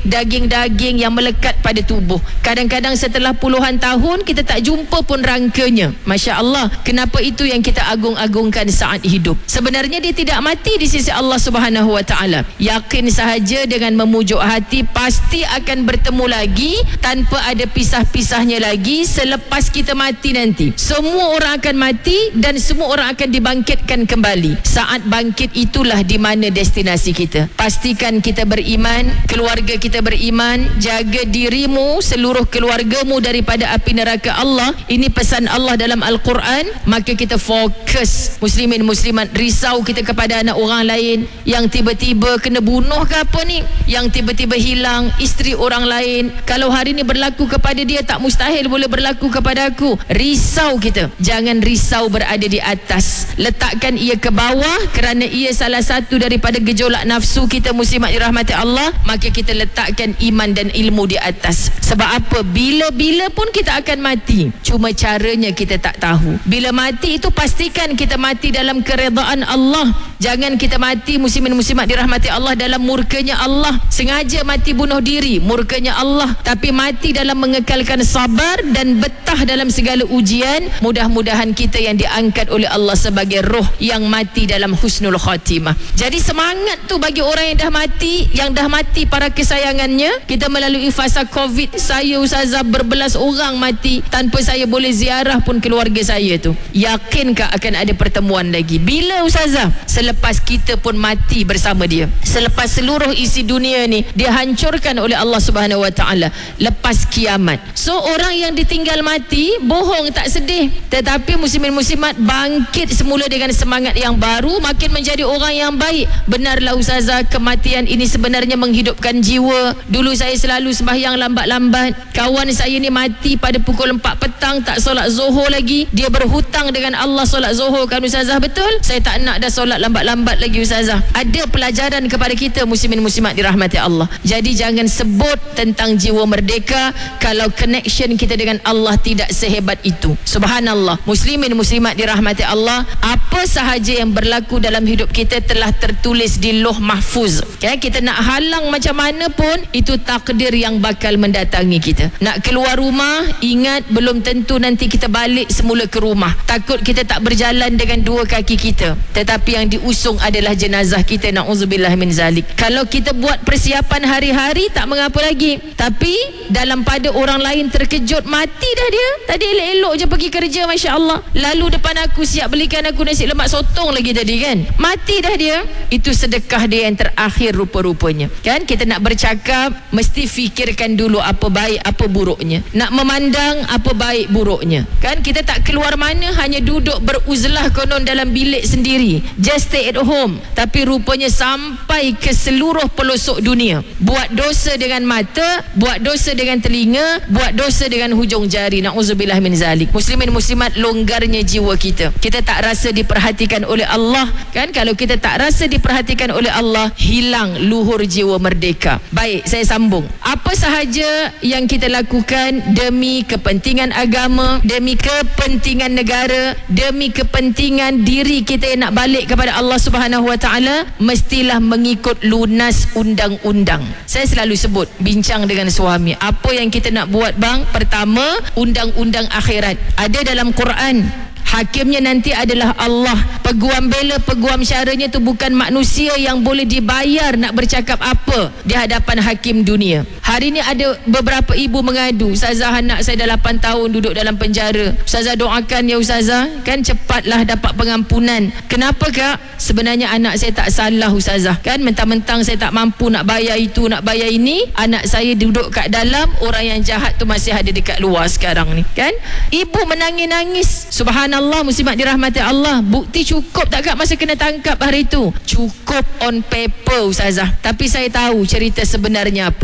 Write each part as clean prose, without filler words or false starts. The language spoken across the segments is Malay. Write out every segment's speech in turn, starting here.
daging-daging yang melekat pada tubuh. Kadang-kadang setelah puluhan tahun kita tak jumpa pun rangkanya. Masya Allah. Kenapa itu yang kita agung-agungkan saat hidup? Sebenarnya dia tidak mati di sisi Allah Subhanahu Wa Taala. Yakin sahaja dengan memujuk hati pasti akan bertemu lagi tanpa ada pisah-pisahnya lagi selepas kita mati nanti. Semua orang akan mati dan semua orang akan dibangkitkan kembali. Saat bangkit itulah di mana destinasi kita. Pastikan kita beriman, keluarga kita beriman, jaga dirimu, seluruh keluargamu daripada api neraka Allah. Ini pesan Allah dalam Al-Quran. Maka kita fokus, muslimin muslimat, risau kita kepada anak orang lain yang tiba-tiba kena bunuh ke apa ni, yang tiba-tiba hilang isteri orang lain. Kalau hari ni berlaku kepada dia, tak mustahil boleh berlaku kepada aku. Risau kita. Jangan risau berada di atas, letakkan ia ke bawah kerana ia salah satu daripada gejolak nafsu kita, muslimat dirahmati Allah. Maka kita letakkan iman dan ilmu di atas. Sebab apa? Bila-bila pun kita akan mati, cuma caranya kita tak tahu. Bila mati itu pastikan kita mati dalam keredaan Allah. Jangan kita mati, muslimin muslimat dirahmati Allah, dalam murkanya Allah. Sengaja mati bunuh diri, murkanya Allah. Tapi mati dalam mengekalkan sabar dan betah dalam segala ujian. Mudah-mudahan kita yang diangkat oleh Allah sebagai roh yang mati dalam husnul khatimah. Jadi semangat tu bagi orang yang dah mati para kesayangannya. Kita melalui fasa Covid, saya ustazah berbelas orang mati tanpa saya boleh ziarah pun keluarga saya tu. Yakinkah akan ada pertemuan lagi? Bila ustazah? Selepas kita pun mati bersama dia. Selepas seluruh isi dunia ni dihancurkan oleh Allah Subhanahu Wa Taala, lepas kiamat. So orang yang ditinggal mati bohong, tak sedih. Tetapi muslimin muslimat bangkit semula dengan semangat yang baru, makin menjadi orang yang baik. Benarlah ustazah, kematian ini sebenarnya menghidupkan jiwa. Dulu saya selalu sembahyang lambat-lambat. Kawan saya ni mati pada pukul 4 petang, tak solat zuhur lagi. Dia berhutang dengan Allah solat zuhur kan ustazah, betul? Saya tak nak dah solat lambat-lambat lagi ustazah. Ada pelajaran kepada kita, muslimin muslimat dirahmati Allah. Jadi jangan sebut tentang jiwa merdeka kalau connection kita dengan Allah tidak sehebat itu. Subhanallah, muslimin muslimat dirahmati Allah, apa sahaja yang berlaku dalam hidup kita telah tertulis di Lauh Mahfuz. Kita nak halang macam mana pun, itu takdir yang bakal mendatangi kita. Nak keluar rumah, ingat belum tentu nanti kita balik semula ke rumah. Takut kita tak berjalan dengan dua kaki kita, tetapi yang diusung adalah jenazah kita. Na'udzubillah min zalik. Kalau kita buat persiapan hari-hari tak mengapa lagi, tapi dalam pada orang lain terkejut, mati dah dia. Tadi elok-elok je pergi kerja, Masya Allah, lalu depan aku siap belikan aku nasi lemak sotong lagi tadi kan. Mati dah dia. Itu sedekah dia yang terakhir rupa-rupanya kan. Kita nak bercakap mesti fikirkan dulu apa baik apa buruknya, nak memandang apa baik buruknya kan. Kita tak keluar mana, hanya duduk beruzlah konon dalam bilik sendiri, just stay at home. Tapi rupanya sampai ke seluruh pelosok dunia. Buat dosa dengan mata, buat dosa dengan telinga, buat dosa dengan hujung jari. Na'udzubillah min zalik. Muslimin muslimat, longgarnya jiwa kita. Kita tak rasa diperhatikan oleh Allah kan. Kalau kita tak rasa diperhatikan oleh Allah, hilang luhur jiwa merdeka. Baik, saya sambung. Apa sahaja yang kita lakukan demi kepentingan agama, demi kepentingan negara, demi kepentingan diri kita yang nak balik kepada Allah Subhanahu Wa Taala, mestilah mengikut lunas undang-undang. Saya selalu sebut, bincang dengan suami, apa yang kita nak buat bang? Pertama, undang-undang akhirat. Ada dalam Quran. Hakimnya nanti adalah Allah. Peguam bela, peguam syaranya tu bukan manusia yang boleh dibayar nak bercakap apa di hadapan hakim dunia. Hari ni ada beberapa ibu mengadu, ustazah anak saya dah 8 tahun duduk dalam penjara. Ustazah doakan ya ustazah, kan cepatlah dapat pengampunan. Kenapa kak? Sebenarnya anak saya tak salah ustazah, kan mentang-mentang saya tak mampu nak bayar itu, nak bayar ini, anak saya duduk kat dalam, orang yang jahat tu masih ada dekat luar sekarang ni kan. Ibu menangis-nangis. Subhanallah, muslimat dirahmati Allah. Bukti cukup tak kak masa kena tangkap hari itu? Cukup on paper ustazah, tapi saya tahu cerita sebenarnya apa.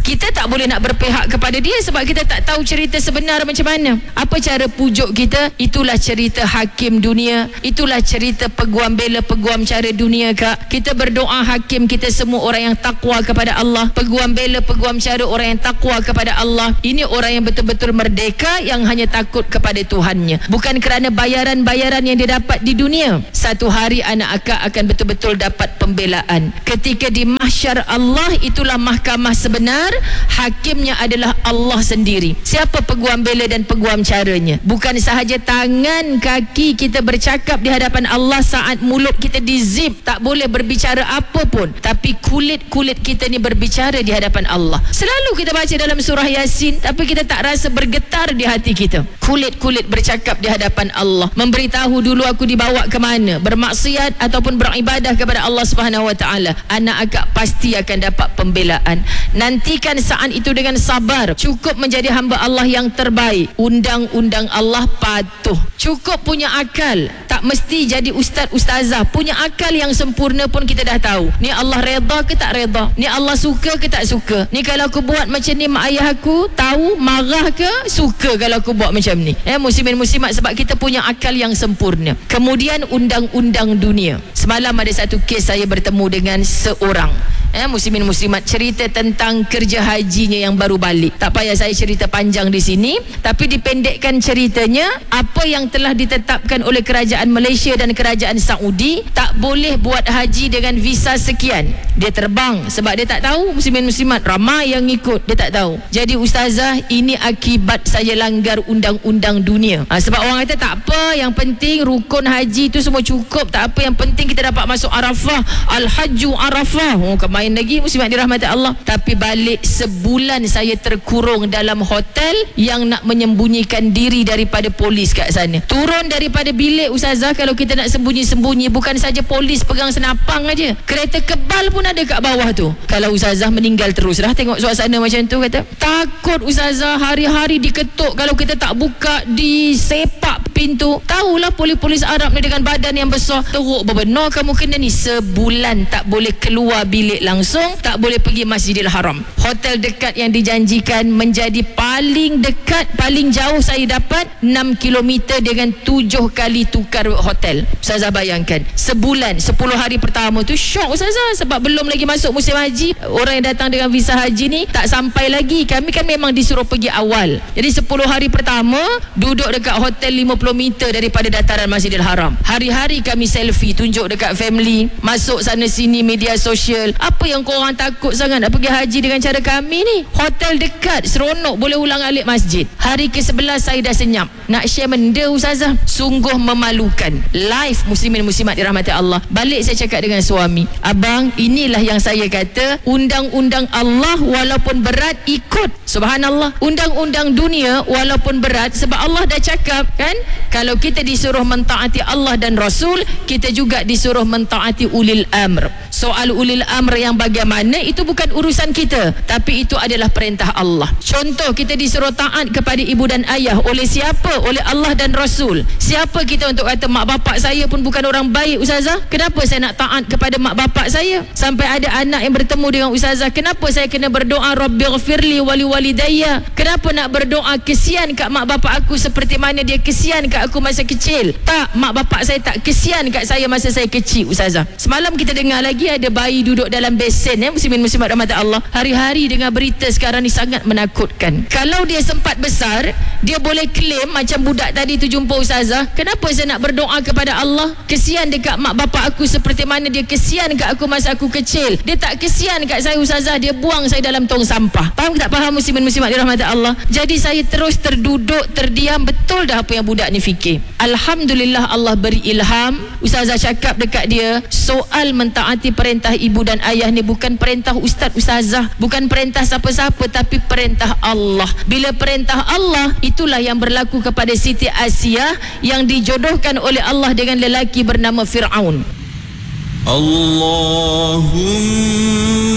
Kita tak boleh nak berpihak kepada dia sebab kita tak tahu cerita sebenar macam mana. Apa cara pujuk kita? Itulah cerita hakim dunia, itulah cerita peguam bela peguam cara dunia, Kak. Kita berdoa hakim kita semua orang yang takwa kepada Allah, peguam bela peguam cara orang yang takwa kepada Allah. Ini orang yang betul-betul merdeka, yang hanya takut kepada Tuhannya, bukan kerana bayaran-bayaran yang dia dapat di dunia. Satu hari anak akak akan betul-betul dapat pembelaan. Ketika di mahsyar Allah, itulah mahkamah sebenar. Hakimnya adalah Allah sendiri. Siapa peguam bela dan peguam caranya? Bukan sahaja tangan kaki kita bercakap di hadapan Allah saat mulut kita dizip, tak boleh berbicara apa pun, tapi kulit-kulit kita ni berbicara di hadapan Allah. Selalu kita baca dalam surah Yasin, tapi kita tak rasa bergetar di hati kita. Kulit-kulit bercakap di hadapan Allah, memberitahu dulu aku dibawa ke mana, bermaksiat ataupun beribadah kepada Allah Subhanahu Wa Taala. Anak akak pasti akan dapat pembelaan. Nantikan saat itu dengan sabar. Cukup menjadi hamba Allah yang terbaik. Undang-undang Allah patuh. Cukup punya akal. Tak mesti jadi ustaz-ustazah. Punya akal yang sempurna pun kita dah tahu. Ni Allah redha ke tak redha? Ni Allah suka ke tak suka? Ni kalau aku buat macam ni, mak ayah aku tahu, marah ke suka kalau aku buat macam ni? Muslimin muslimat, sebab kita punya akal yang sempurna. Kemudian undang-undang dunia. Semalam ada satu kes, saya bertemu dengan seorang muslimin muslimat, cerita tentang kerja hajinya yang baru balik. Tak payah saya cerita panjang di sini, tapi dipendekkan ceritanya, apa yang telah ditetapkan oleh kerajaan Malaysia dan kerajaan Saudi, tak boleh buat haji dengan visa sekian. Dia terbang sebab dia tak tahu, muslimin muslimat, ramai yang ikut, dia tak tahu. Jadi ustazah, ini akibat saya langgar undang-undang dunia. Sebab orang kata tak apa, yang penting rukun haji tu semua cukup, tak apa, yang penting kita dapat masuk Arafah, Al-Hajju Arafah. Main lagi, muslimat dirahmati Allah. Tapi balik sebulan saya terkurung dalam hotel yang nak menyembunyikan diri daripada polis kat sana. Turun daripada bilik ustazah, kalau kita nak sembunyi-sembunyi, bukan saja polis pegang senapang aja, kereta kebal pun ada kat bawah tu. Kalau ustazah meninggal terus dah tengok suasana macam tu, kata takut ustazah, hari-hari diketuk, kalau kita tak buka disepak pintu. Tahulah polis-polis Arab ni dengan badan yang besar, teruk bebenar kamu kena ni. Sebulan tak boleh keluar bilik langsung, tak boleh pergi Masjidil Haram. Hotel dekat yang dijanjikan menjadi paling dekat, paling jauh saya dapat 6 km dengan 7 kali tukar hotel. Ustazah bayangkan, sebulan, 10 hari pertama tu syok ustazah, sebab belum lagi masuk musim haji. Orang yang datang dengan visa haji ni tak sampai lagi. Kami kan memang disuruh pergi awal. Jadi 10 hari pertama duduk dekat hotel 50 meter daripada dataran Masjidil Haram. Hari-hari kami selfie, tunjuk dekat family, masuk sana sini media sosial. Apa yang korang takut sangat nak pergi haji dengan cara kami ni? Hotel dekat, seronok, boleh ulang alik masjid. Hari ke-11 saya dah senyap nak share benda ustazah, sungguh memalukan. Live, muslimin muslimat dirahmati Allah. Balik saya cakap dengan suami, abang, inilah yang saya kata, undang-undang Allah walaupun berat ikut. Subhanallah, undang-undang dunia walaupun berat, sebab Allah dah cakap kan, kalau kita disuruh mentaati Allah dan Rasul, kita juga disuruh mentaati ulil amr. Soal ulil amr yang bagaimana, itu bukan urusan kita, tapi itu adalah perintah Allah. Contoh, kita disuruh taat kepada ibu dan ayah. Oleh siapa? Oleh Allah dan Rasul. Siapa kita untuk kata mak bapak saya pun bukan orang baik ustazah? Kenapa saya nak taat kepada mak bapak saya? Sampai ada anak yang bertemu dengan ustazah, kenapa saya kena berdoa Rabbighfirli wali walidayya? Kenapa nak berdoa kesian kat mak bapak aku seperti mana dia kesian kat aku masa kecil? Tak, mak bapak saya tak kesian kat saya masa saya kecil ustazah. Semalam kita dengar lagi ada bayi duduk dalam besen, muslimin muslimat rahmat Allah. Hari-hari dengar berita sekarang ni sangat menakutkan. Kalau dia sempat besar, dia boleh claim macam budak tadi tu jumpa ustazah, kenapa saya nak berdoa kepada Allah kesian dekat mak bapak aku seperti mana dia kesian kat aku masa aku kecil? Dia tak kesian kat saya ustazah, dia buang saya dalam tong sampah. Faham tak faham muslimin muslimat dirahmati Allah? Jadi saya terus terduduk, terdiam. Betul dah apa yang budak ni fikir. Alhamdulillah Allah beri ilham. Ustazah cakap dekat dia, soal mentaati perintah ibu dan ayah ni bukan perintah ustaz ustazah, bukan perintah siapa-siapa, tapi perintah Allah. Bila perintah Allah, itulah yang berlaku kepada Siti Asiyah yang dijodohkan oleh Allah dengan lelaki bernama Fir'aun. Allahumma